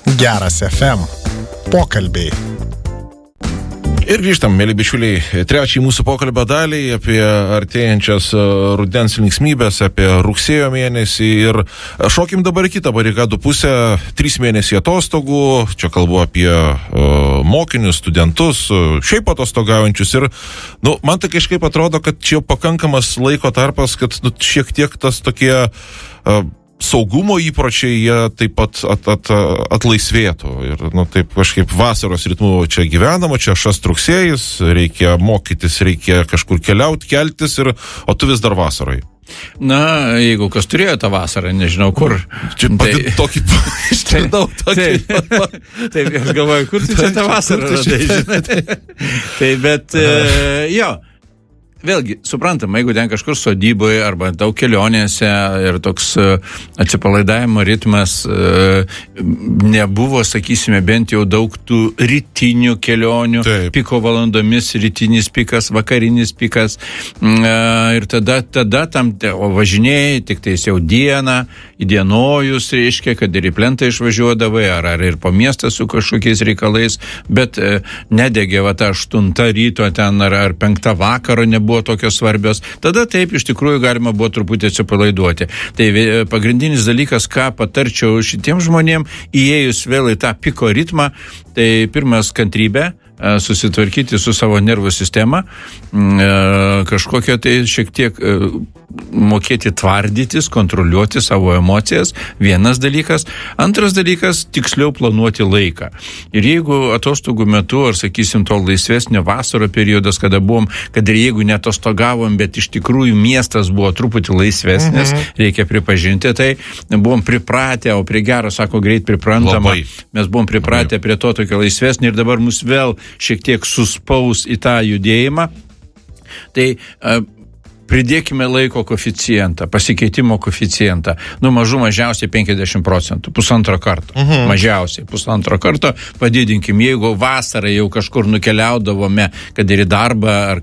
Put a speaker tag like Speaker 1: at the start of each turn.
Speaker 1: Geras FM. Pokalbiai.
Speaker 2: Ir grįžtam, mėly bičiuliai, trečiai mūsų pokalbio daliai apie artėjančias rudens linksmybės, apie rugsėjo mėnesį ir šokim dabar į kitą barikadų pusę, 3 mėnesiai atostogų, čia kalbu apie mokinius, studentus, šiaip atostogaujančius ir, man tai kažkaip atrodo, kad čia jau pakankamas laiko tarpas, kad šiek tiek tas tokie saugumo įpročiai jie taip pat atlaisvėtų ir, taip kažkaip vasaros ritmu čia gyvenama, čia rugsėjis, reikia mokytis, reikia kažkur keliauti, keltis o tu vis dar vasarai.
Speaker 3: Na, jeigu kas turėjo tą vasarą, nežinau kur.
Speaker 2: Čia tokį ištirdau tokį.
Speaker 3: Taip, aš galvoju, kur tu čia tą vasarą radai, žinai. Tai, bet, jo. Vėlgi, suprantama, jeigu ten kažkur sodyboje arba daug kelionėse ir toks atsipalaidavimo ritmas nebuvo, sakysime, bent jau daug tų rytinių kelionių, taip. Piko valandomis, rytinis pikas, vakarinis pikas ir tada tam važinėjai, tik tais jau dieną, įdienojus, reiškia, kad ir į plentą išvažiuodavai, ar ir po miestą su kažkokiais reikalais, bet nedegė ta 8 ryto ten ar 5 vakaro nebuvo tokios svarbios, tada taip iš tikrųjų galima buvo truputį atsipalaiduoti. Tai pagrindinis dalykas, ką patarčiau šitiem žmonėm, įėjus vėl į tą piko ritmą, tai pirmas kantrybė, susitvarkyti su savo nervų sistema, kažkokią tai šiek tiek mokėti tvardytis, kontroliuoti savo emocijas, vienas dalykas. Antras dalykas, tiksliau planuoti laiką. Ir jeigu atostogų metu, ar sakysim, to laisvesnio vasaro periodas, kad ir jeigu netostogavom, bet iš tikrųjų miestas buvo truputį laisvesnis, reikia pripažinti, tai buvom pripratę, o prie gero, sako, greit priprantama, mes buvom pripratę prie to tokio laisvesnio ir dabar mus vėl šiek tiek suspaus į tą judėjimą. Tai pridėkime laiko koeficientą, pasikeitimo koeficientą. Mažiausiai 50%, 1,5 karto. Mažiausiai 1,5 karto padidinkim. Jeigu vasarą jau kažkur nukeliaudavome, kad ir į darbą, ar